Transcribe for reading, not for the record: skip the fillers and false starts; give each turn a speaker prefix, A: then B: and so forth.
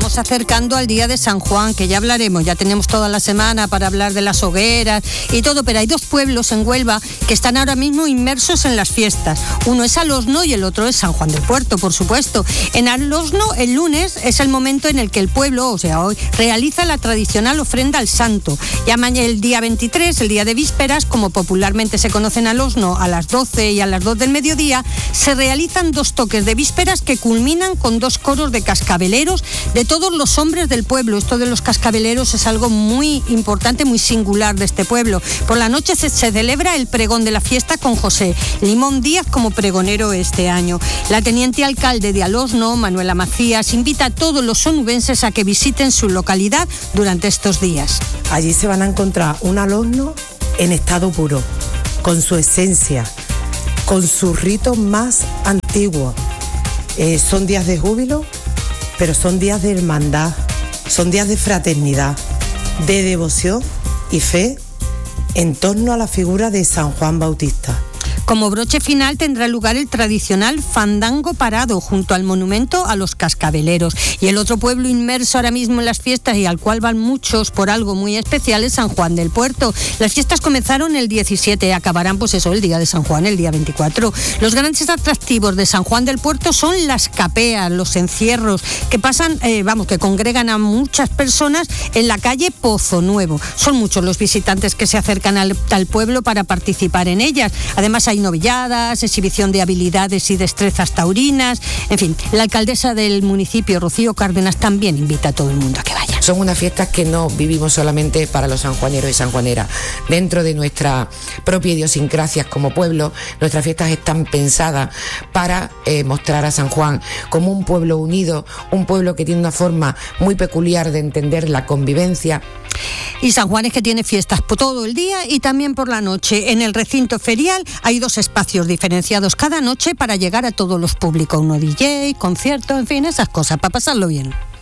A: vamos acercando al día de San Juan, que ya hablaremos, ya tenemos toda la semana para hablar de las hogueras y todo, pero hay dos pueblos en Huelva que están ahora mismo inmersos en las fiestas. Uno es Alosno y el otro es San Juan del Puerto, por supuesto. En Alosno, el lunes es el momento en el que el pueblo, o sea, hoy, realiza la tradicional ofrenda al santo. Llaman el día 23, el día de vísperas, como popularmente se conoce en Alosno, a las 12 y a las 2 del mediodía, se realizan dos toques de vísperas que culminan con dos coros de cascabeleros de todos los hombres del pueblo. Esto de los cascabeleros es algo muy importante, muy singular de este pueblo. Por la noche se celebra el pregón de la fiesta con José Limón Díaz como pregonero este año. La teniente alcalde de Alosno, Manuela Macías, invita a todos los onubenses a que visiten su localidad durante estos días.
B: Allí se van a encontrar un Alosno en estado puro, con su esencia, con sus ritos más antiguos. Son días de júbilo, pero son días de hermandad, son días de fraternidad, de devoción y fe en torno a la figura de San Juan Bautista.
A: Como broche final tendrá lugar el tradicional fandango parado junto al monumento a los cascabeleros. Y el otro pueblo inmerso ahora mismo en las fiestas y al cual van muchos por algo muy especial es San Juan del Puerto. Las fiestas comenzaron el 17, acabarán pues eso, el día de San Juan, el día 24. Los grandes atractivos de San Juan del Puerto son las capeas, los encierros, que pasan, que congregan a muchas personas en la calle Pozo Nuevo. Son muchos los visitantes que se acercan al pueblo para participar en ellas. Además hay novilladas, exhibición de habilidades y destrezas taurinas, en fin, la alcaldesa del municipio, Rocío Cárdenas, también invita a todo el mundo a que vaya.
C: Son unas fiestas que no vivimos solamente para los sanjuaneros y sanjuaneras. Dentro de nuestra propia idiosincrasia como pueblo, nuestras fiestas están pensadas para mostrar a San Juan como un pueblo unido, un pueblo que tiene una forma muy peculiar de entender la convivencia.
A: Y San Juan es que tiene fiestas por todo el día y también por la noche. En el recinto ferial hay dos espacios diferenciados cada noche para llegar a todos los públicos. Uno DJ, concierto, en fin, esas cosas, para pasarlo bien.